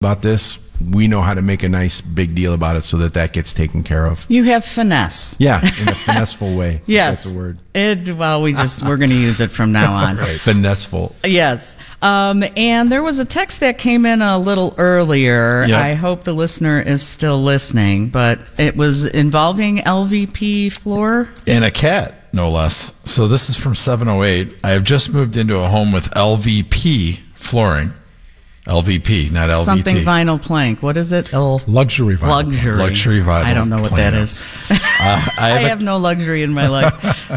about this, we know how to make a nice big deal about it so that gets taken care of. You have finesse. Yeah, in a finesseful way. Yes. That's the word. We're going to use it from now on. Right, finesseful. Yes. And there was a text that came in a little earlier. Yep. I hope the listener is still listening, but it was involving LVP floor. And a cat, no less. So this is from 708. I have just moved into a home with LVP flooring. LVP, not LVT. Something vinyl plank. What is it? Luxury vinyl. Luxury vinyl. I don't know what plank. that is. I have no luxury in my life.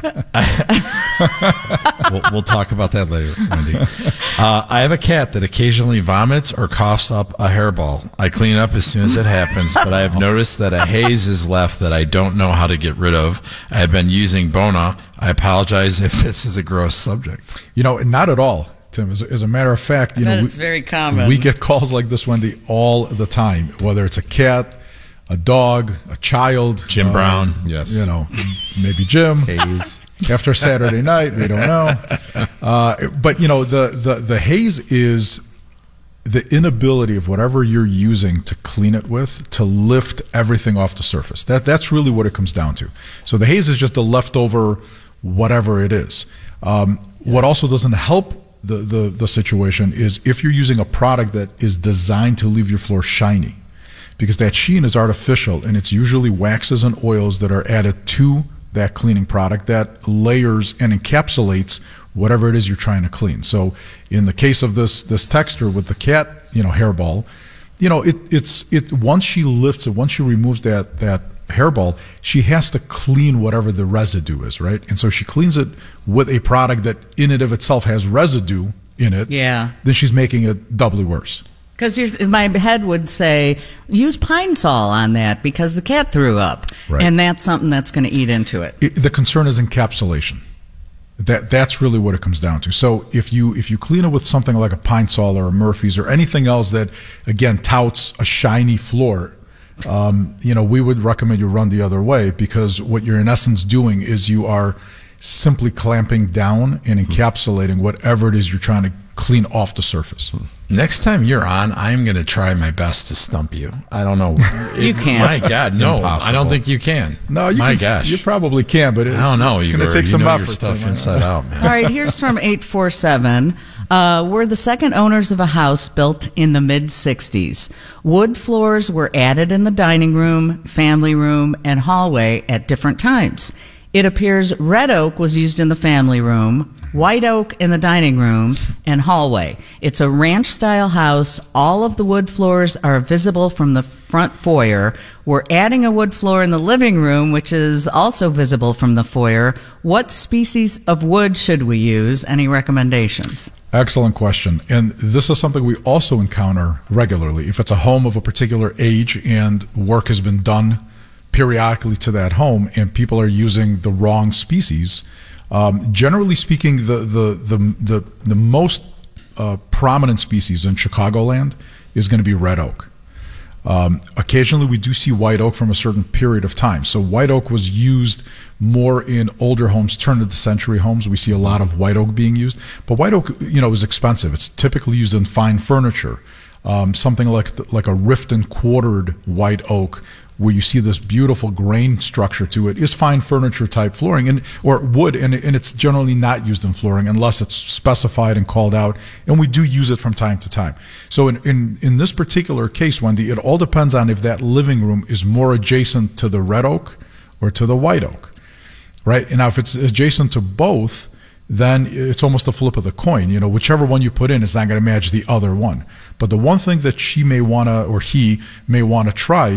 We'll talk about that later, Wendy. I have a cat that occasionally vomits or coughs up a hairball. I clean up as soon as it happens, but I have noticed that a haze is left that I don't know how to get rid of. I have been using Bona. I apologize if this is a gross subject. Not at all, Tim. As a matter of fact, it's very common. We get calls like this, Wendy, all the time, whether it's a cat, a dog, a child. Jim Brown. Yes. Maybe Jim. Haze. After Saturday night, we don't know. But, the haze is the inability of whatever you're using to clean it with to lift everything off the surface. That's really what it comes down to. So the haze is just a leftover whatever it is. What also doesn't help the situation is if you're using a product that is designed to leave your floor shiny, because that sheen is artificial and it's usually waxes and oils that are added to that cleaning product that layers and encapsulates whatever it is you're trying to clean. So in the case of this texture with the cat, hairball, it's once she lifts it, once she removes that hairball, she has to clean whatever the residue is, right? And so she cleans it with a product that in and of itself has residue in it. Yeah. Then she's making it doubly worse. Because my head would say, use Pine Sol on that because the cat threw up. Right. And that's something that's going to eat into it. The concern is encapsulation. That's really what it comes down to. So if you clean it with something like a Pine Sol or a Murphy's or anything else that, again, touts a shiny floor, we would recommend you run the other way, because what you're in essence doing is you are simply clamping down and encapsulating whatever it is you're trying to clean off the surface. Next time you're on, I'm going to try my best to stump you. I don't know. You can't. My God, no. Impossible. I don't think you can. No, you probably can, but I don't know. It's Igor. going to take some your effort. stuff inside out, man. All right, here's from 847. We're the second owners of a house built in the mid-'60s. Wood floors were added in the dining room, family room, and hallway at different times. It appears red oak was used in the family room, white oak in the dining room, and hallway. It's a ranch-style house. All of the wood floors are visible from the front foyer. We're adding a wood floor in the living room, which is also visible from the foyer. What species of wood should we use? Any recommendations? Excellent question. And this is something we also encounter regularly. If it's a home of a particular age and work has been done periodically to that home and people are using the wrong species, generally speaking, the most prominent species in Chicagoland is going to be red oak. Occasionally we do see white oak from a certain period of time. So white oak was used more in older homes, turn of the century homes. We see a lot of white oak being used, but white oak, is expensive. It's typically used in fine furniture. Something like a rift and quartered white oak, where you see this beautiful grain structure to it, is fine furniture type flooring or wood, and it's generally not used in flooring unless it's specified and called out, and we do use it from time to time. So in this particular case, Wendy, it all depends on if that living room is more adjacent to the red oak or to the white oak, right? And now if it's adjacent to both, then it's almost a flip of the coin. Whichever one you put in is not going to match the other one. But the one thing that she may want to, or he may want to try,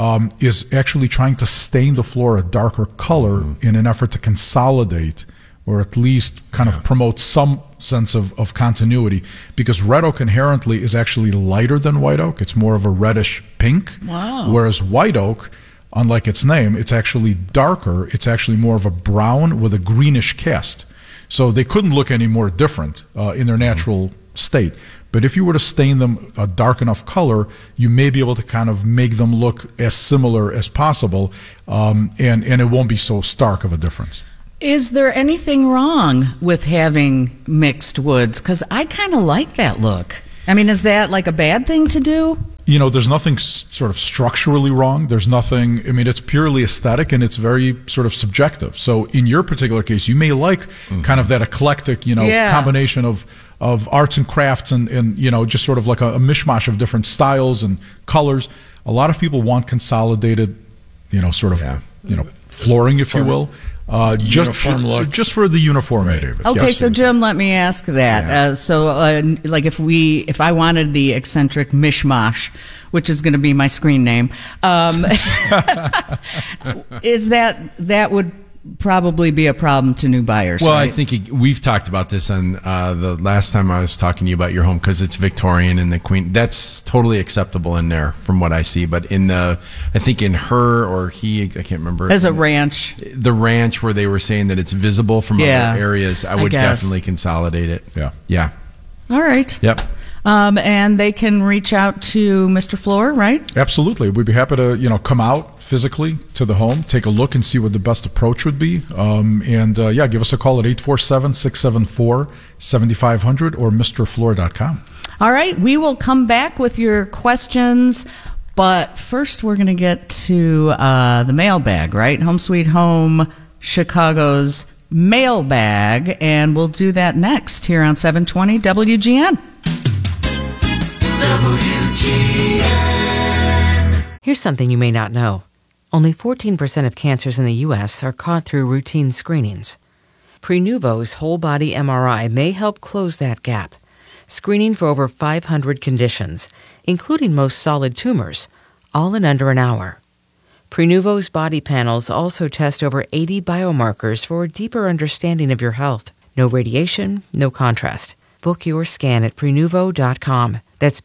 is actually trying to stain the floor a darker color in an effort to consolidate, or at least kind of promote some sense of continuity, because red oak inherently is actually lighter than white oak. It's more of a reddish pink. Wow. Whereas white oak, unlike its name, it's actually darker. It's actually more of a brown with a greenish cast. So they couldn't look any more different in their natural state. But if you were to stain them a dark enough color, you may be able to kind of make them look as similar as possible, and it won't be so stark of a difference. Is there anything wrong with having mixed woods? Because I kind of like that look. I mean, is that like a bad thing to do? You know, there's nothing sort of structurally wrong. There's nothing, I mean, it's purely aesthetic and it's very sort of subjective. So in your particular case, you may like kind of that eclectic, combination of arts and crafts and just sort of like a mishmash of different styles and colors. A lot of people want consolidated, flooring, if you will. Uniform look. Just for the uniformity of it. Okay, Yes. so Jim, let me ask that. Like if I wanted the eccentric mishmash, which is going to be my screen name, is that would probably be a problem to new buyers? Well, right? I think we've talked about this on the last time I was talking to you about your home because it's Victorian and the Queen. That's totally acceptable in there from what I see. But I think in her or he, I can't remember. As a ranch. The ranch where they were saying that it's visible from other areas, I would definitely consolidate it. Yeah. All right. Yep. And they can reach out to Mr. Floor, right? Absolutely. We'd be happy to, come out physically to the home, take a look and see what the best approach would be. Give us a call at 847-674-7500 or MrFloor.com. All right. We will come back with your questions. But first, we're going to get to the mailbag, right? Home Sweet Home, Chicago's mailbag. And we'll do that next here on 720 WGN. Here's something you may not know. Only 14% of cancers in the U.S. are caught through routine screenings. Prenuvo's whole-body MRI may help close that gap, screening for over 500 conditions, including most solid tumors, all in under an hour. Prenuvo's body panels also test over 80 biomarkers for a deeper understanding of your health. No radiation, no contrast. Book your scan at Prenuvo.com. That's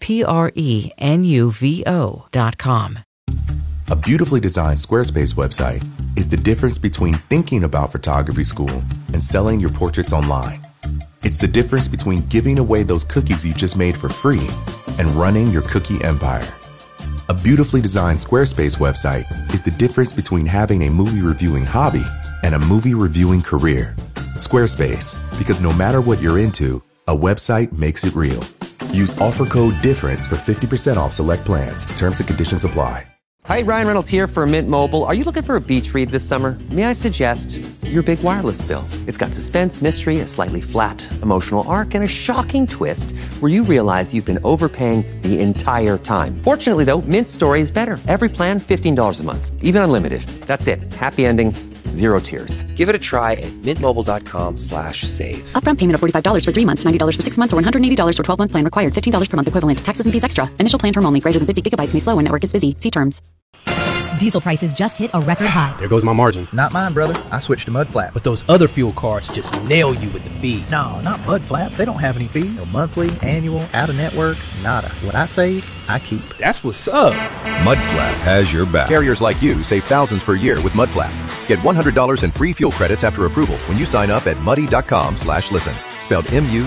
Prenuvo.com. A beautifully designed Squarespace website is the difference between thinking about photography school and selling your portraits online. It's the difference between giving away those cookies you just made for free and running your cookie empire. A beautifully designed Squarespace website is the difference between having a movie reviewing hobby and a movie reviewing career. Squarespace, because no matter what you're into, a website makes it real. Use offer code DIFFERENCE for 50% off select plans. Terms and conditions apply. Hi, Ryan Reynolds here for Mint Mobile. Are you looking for a beach read this summer? May I suggest your big wireless bill? It's got suspense, mystery, a slightly flat emotional arc, and a shocking twist where you realize you've been overpaying the entire time. Fortunately, though, Mint's story is better. Every plan, $15 a month, even unlimited. That's it. Happy ending. Zero tears. Give it a try at mintmobile.com/save. Upfront payment of $45 for 3 months, $90 for 6 months, or $180 for 12-month plan required. $15 per month equivalent. Taxes and fees extra. Initial plan term only. Greater than 50 gigabytes may slow when network is busy. See terms. Diesel prices just hit a record high. There goes my margin. Not mine, brother. I switched to Mudflap. But those other fuel cards just nail you with the fees. No, not Mudflap. They don't have any fees. No monthly, annual, out-of-network, nada. What I save, I keep. That's what's up. Mudflap has your back. Carriers like you save thousands per year with Mudflap. Get $100 in free fuel credits after approval when you sign up at muddy.com/listen. Spelled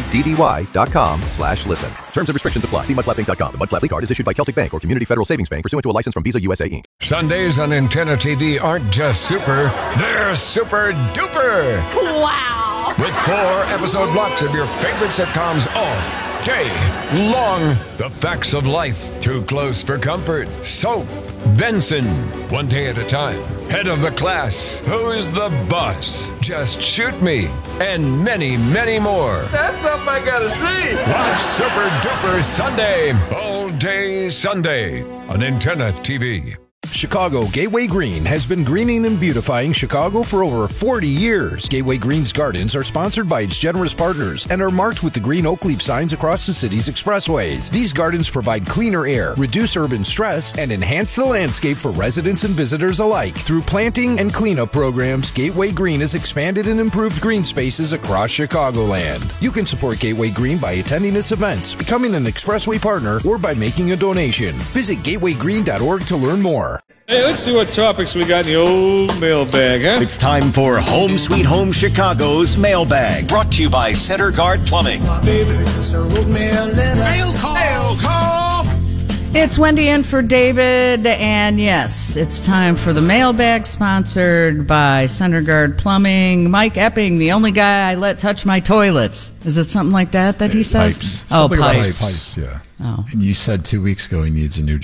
MUDDY.com/listen. Terms and restrictions apply. See mudflappinc.com. The Mudflap card is issued by Celtic Bank or Community Federal Savings Bank pursuant to a license from Visa USA Inc. Sundays on Antenna TV aren't just super, they're super duper. Wow. With 4 episode blocks of your favorite sitcoms all day long. The facts of life, too close for comfort. Soap, Benson, one day at a time. Head of the class, who's the boss? Just shoot me, and many, many more. That's something I gotta see. Watch Super Duper Sunday, all day Sunday on Antenna TV. Chicago Gateway Green has been greening and beautifying Chicago for over 40 years. Gateway Green's gardens are sponsored by its generous partners and are marked with the green oak leaf signs across the city's expressways. These gardens provide cleaner air, reduce urban stress, and enhance the landscape for residents and visitors alike. Through planting and cleanup programs, Gateway Green has expanded and improved green spaces across Chicagoland. You can support Gateway Green by attending its events, becoming an expressway partner, or by making a donation. Visit gatewaygreen.org to learn more. Hey, let's see what topics we got in the old mailbag, huh? It's time for Home Sweet Home Chicago's mailbag, brought to you by Center Guard Plumbing. Mail call. It's Wendy in for David, and yes, it's time for the mailbag, sponsored by Center Guard Plumbing. Mike Epping, the only guy I let touch my toilets. Is it something like that he says? Pipes. Oh, Something about pipes. pipes, yeah. Oh. And you said 2 weeks ago he needs a new